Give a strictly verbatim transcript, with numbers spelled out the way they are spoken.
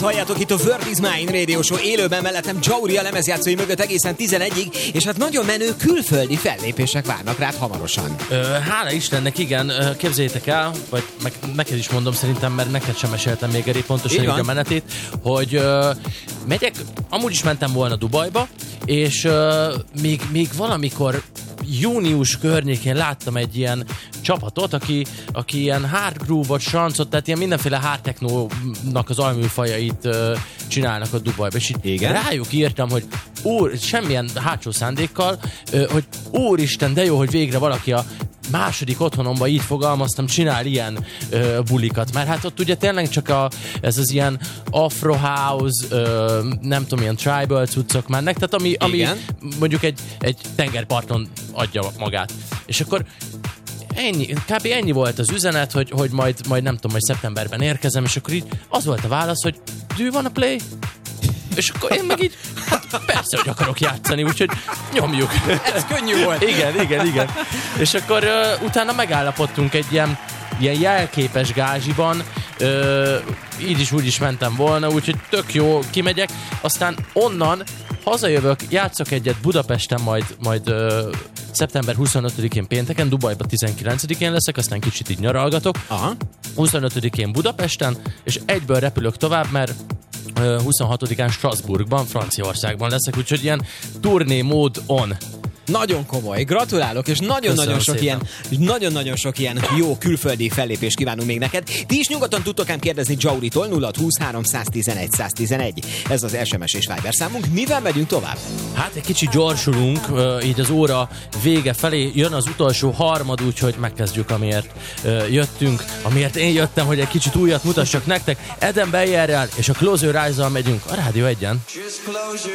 halljátok itt a World is Mine Radio Show élőben, mellettem Jauri a lemezjátszói mögött egészen tizenegyig, és hát nagyon menő külföldi fellépések várnak rád hamarosan. Ö, hála Istennek, igen, képzeljétek el, vagy meg, neked is mondom szerintem, mert neked sem meséltem még elég pontosan így a menetét, hogy ö, megyek, amúgy is mentem volna Dubajba, és ö, még, még valamikor június környékén láttam egy ilyen csapatot, aki, aki ilyen hard groove-ot, sancot, tehát ilyen mindenféle hard technónak az alműfajait uh, csinálnak a Dubajba. És így igen? rájuk írtam, hogy úr, semmilyen hátsó szándékkal, uh, hogy úristen, de jó, hogy végre valaki a második otthonomban így fogalmaztam, csinál ilyen uh, bulikat. Mert hát ott ugye tényleg csak a, ez az ilyen Afro House, uh, nem tudom, ilyen tribal cuccok mennek, tehát ami, ami mondjuk egy, egy tengerparton adja magát. És akkor ennyi, kb. Ennyi volt az üzenet, hogy, hogy majd, majd nem tudom, majd szeptemberben érkezem, és akkor így az volt a válasz, hogy do you wanna play? És akkor én meg így, hát persze, hogy akarok játszani, úgyhogy nyomjuk. Ez könnyű volt. Igen, igen, igen. És akkor uh, utána megállapodtunk egy ilyen, ilyen jelképes gázsiban, uh, így is úgy is mentem volna, úgyhogy tök jó, kimegyek, aztán onnan hazajövök, játszok egyet Budapesten, majd, majd uh, szeptember huszonötödikén pénteken, Dubajban tizenkilencedikén leszek, aztán kicsit így nyaralgatok. Aha. huszonötödikén Budapesten, és egyből repülök tovább, mert uh, huszonhatodikán Strasbourgban, Franciaországban leszek, úgyhogy ilyen turné mód on. Nagyon komoly, gratulálok, és nagyon-nagyon sok ilyen, nagyon-nagyon sok ilyen jó külföldi fellépést kívánunk még neked. Ti is nyugodtan tudtok ám kérdezni Jauritól nulla húsz háromszáztizenegy száztizenegy. Ez az es em es és Viber számunk. Mivel megyünk tovább? Hát egy kicsit gyorsulunk, így az óra vége felé. Jön az utolsó harmad, úgyhogy megkezdjük, amiért jöttünk, amiért én jöttem, hogy egy kicsit újat mutassak nektek. Eden Bayerrel és a Close Your Eyes-zal megyünk a Rádió egyen.